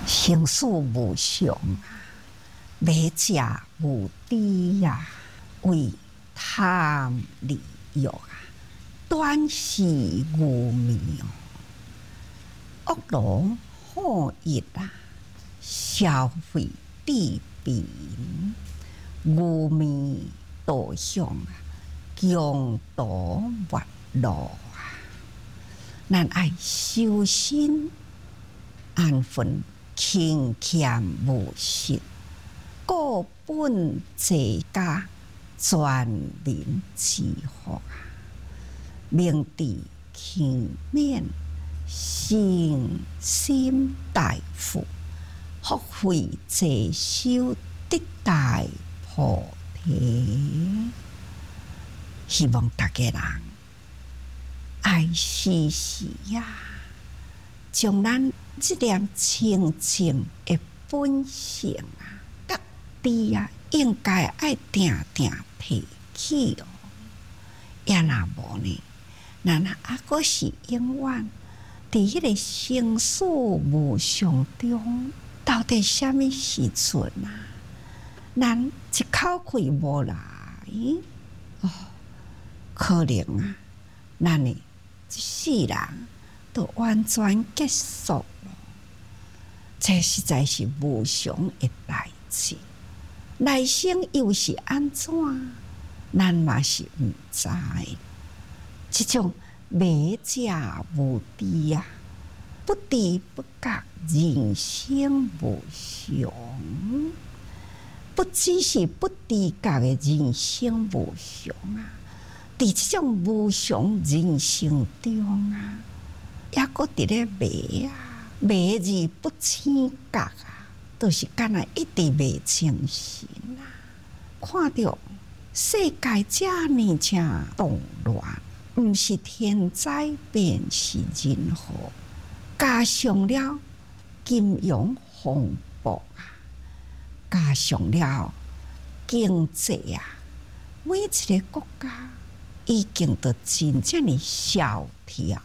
行事无常，马食无知呀，为贪利欲啊，短视无明恶罗好逸啊，消费地贫，无明导向啊，强夺越路啊，咱爱修身安分。勤俭务实，固本齐家，全民之福啊！明智勤勉，诚心大富，福慧济收，得大菩提。希望大家人爱时时呀，将咱这点清净的本性啊，觉知啊，应该爱定定提起哦。也若无呢，咱还阁是永远伫迄个生死无常中，到底什么时阵啊？咱一口气无来哦，可能啊，咱的一世人都完全结束了。这实在是无常的代志，来生又是安怎？咱嘛是毋知。这种迷者无知啊，不知不觉，人生无常。不只是不知觉的人生无常啊，伫这种无常人生中啊，也搁伫咧迷啊。迷而不醒觉啊，就是敢若一直未清醒啊！看到世界这呢正动乱，毋是天灾便是人祸，加上了金融风暴啊，加上了经济啊，每一个国家已经都真正的萧条，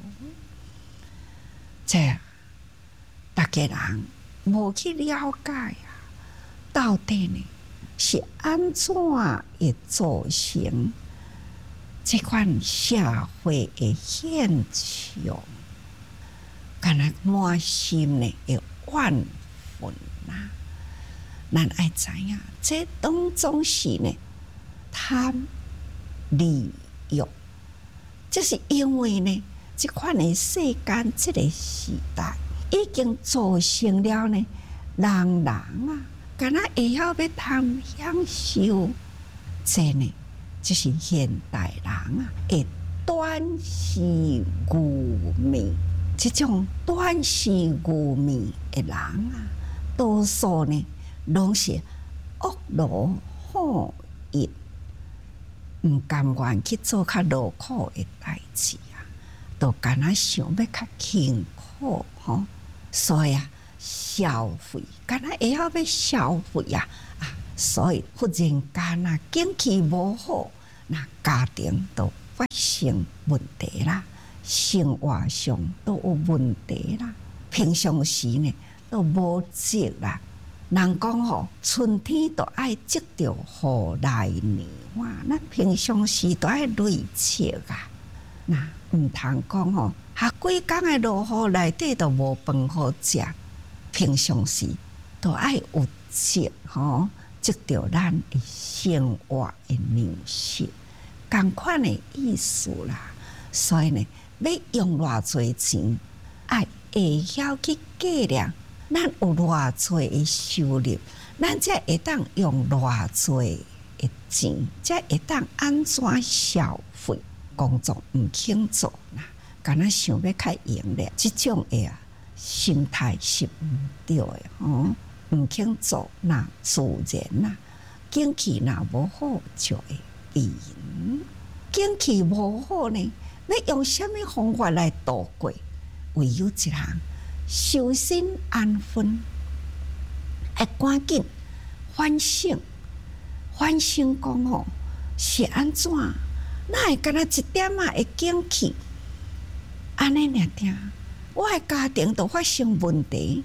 这。大家人无去了解啊，到底呢是安怎会造成这款社会的现象？敢若满心呢会怨愤啊！咱爱知影，这当中是呢贪利欲，就是因为呢这款的世间这个时代。已经造成了呢，人啊，敢若会晓要贪享受，这呢，就是现代人啊，会短视愚昧。这种短视愚昧的人啊，多数呢，拢是恶罗好逸，毋甘愿去做较劳苦的代志啊，都敢若想要较轻苦吼。所以啊，消费，敢若会晓要消费啊，所以忽然间啊，景气无好，那家庭都发生问题啦，生活上都有问题啦，平常时呢都无积啦。人讲吼，春天都爱积着雨来年哇，咱平常时都爱累积啊，那毋通讲吼。几工的落雨内底都无饭好食，平常时都爱有积吼，积着咱的生活的粮食，同款的意思啦。所以呢，要用偌济钱，爱会晓去计量，咱有偌济的收入，咱才会当用偌济的钱，才会当安怎消费，工作毋肯做啦。敢若想要较赢咧，这种的啊心态是毋对的吼，毋肯做那自然啦。景气若无好就会变，景气无好呢，要用什么方法来度过？唯有一项修身安分，要赶紧反省，反省讲吼是安怎？哪会敢若一点啊会景气？安尼尔听，我的家庭都发生问题，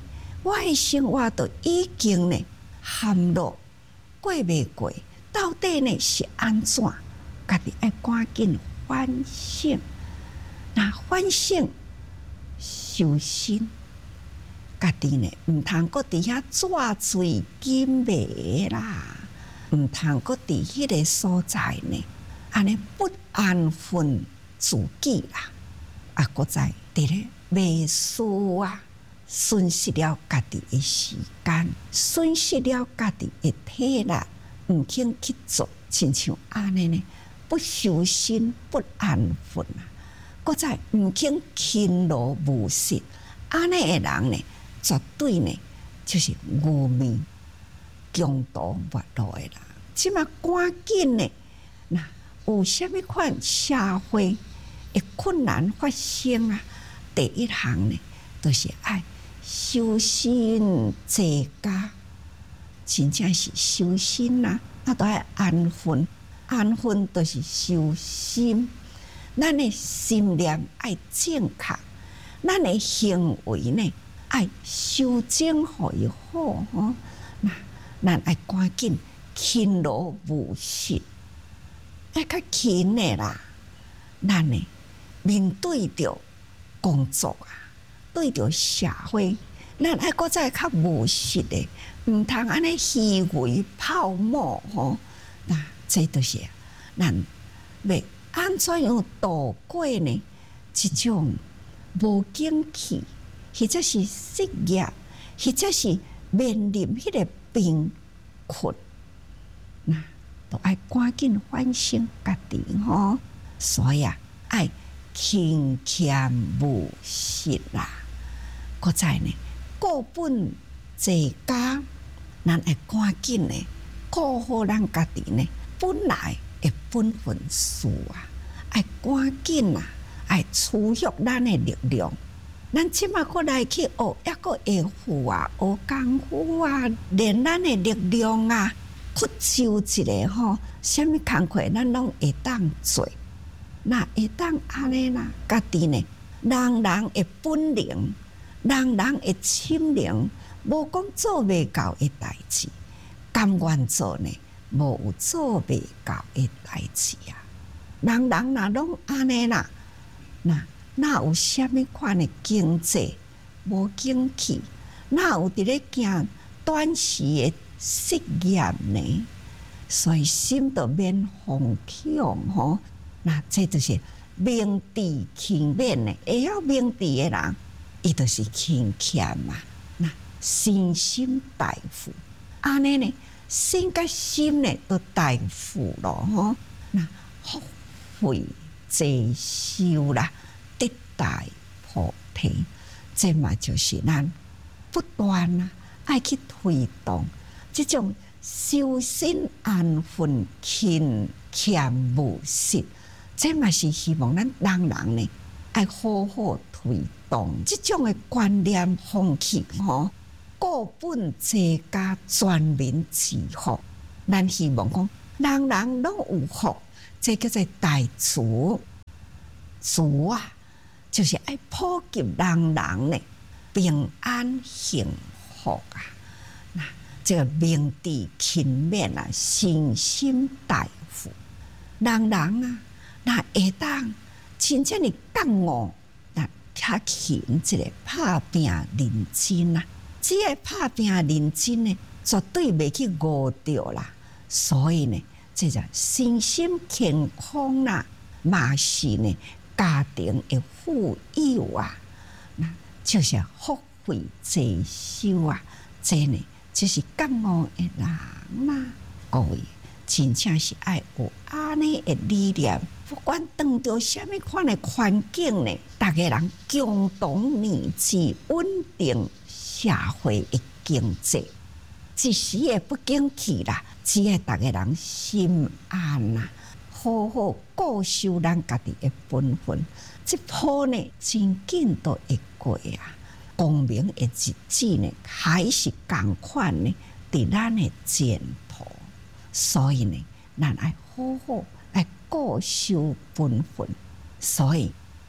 我的生活都已经呢陷落过未过，到底呢是安怎？家己要赶紧反省，那反省修身，家己呢毋通搁伫遐纸醉金迷啦，毋通搁伫迄个所在呢，安尼不安分自己啦，啊，搁在伫咧迷思啊，损失了家己的时间，损失了家己的体力，毋肯去做，亲像安尼呢，不修身不安分啊，搁在毋肯勤劳务实，安尼的人呢，绝对呢就是愚昧、穷途末路的人。即马赶紧呢，那有啥物款社会的困难发生啊？第一项呢，就是爱修身齐家，真正是修身啦，啊，都爱安分，安分就是修心。咱的心念爱正确，咱的行为呢爱修正互伊好吼。那咱爱赶紧勤劳务实，爱较勤的啦。咱呢面对着工作啊，对着社会，咱爱搁再较务实的，毋通安尼虚伪泡沫吼。那这就是咱要安怎样度过呢？即种无景气，或者是失业，或者是面临迄个贫困，那都爱赶紧反省家己吼。所以啊，爱勤俭务实啦。搁再呢，顾本齐家，咱爱赶紧呢，顾好咱家己呢本来的本分事啊，爱赶紧啊，爱储蓄咱的力量。咱即马过来去学，抑个会富啊，学功夫啊，练咱的力量啊，去修一个吼，啥物工课咱拢会当做。那会当安尼啦，家己呢，人人的本领，人人的心灵，无讲做袂到的代志，甘愿做呢，无有做袂到的代志啊。人人若拢安尼啦，哪有啥物款的经济无景气？哪有伫咧惊短时的失业呢？所以心就免惶恐吼。那这就是明智勤勉的，会晓明智的人，伊就是勤俭嘛。那身心大富，安尼呢，身甲心呢都大富咯吼。那福慧济寿啦，得大菩提，这嘛就是咱不断啊，爱去推动这种修身安分、勤俭务实。这嘛是希望咱人人呢，爱好好推动这种的观念风气吼，顾本齐家，全民治福。咱希望讲，人人拢有福，这叫做大慈。慈啊，就是爱普及人人呢平安幸福啊。那这个明智勤勉啊，身心大富，人人啊。那会当真正的觉悟，那较勤一个拍拼认真啊！只要拍拼认真呢，绝对袂去误掉啦。所以呢，这个身心健康啦，嘛是呢家庭的富有啊，那就是福慧济寿啊！这呢就是觉悟的人啦，各位。真正是爱有安尼的理念，不管遇到什么款的环境呢，大家人共同面对稳定社会的经济，一时也不景气啦，只要大家人心安啦，好好顾守咱家己的本分，这波呢真紧都会过啊。光明的日子呢，还是同款呢，伫咱的前途。所以呢，咱爱好好来顾守本分。所以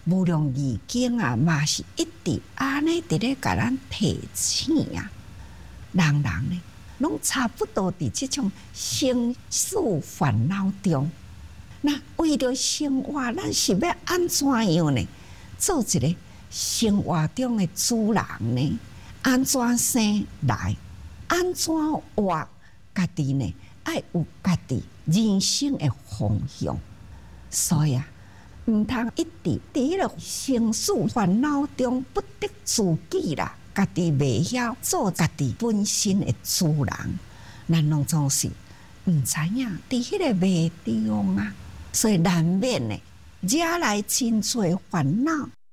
无量义经啊，嘛是一直安尼伫咧甲咱提醒啊，人呢，拢差不多伫即种生死烦恼中。那为着生活，咱是要安怎样呢？做一个生活中的主人呢？安怎生来？安怎活？家己呢？爱有家己人生的方向。所以啊，毋通一直伫咧生死烦恼中不得自己啦。家己袂晓做家己本身的主人，咱拢总是毋知影伫迄个迷中啊。所以难免呢，惹来真侪烦恼。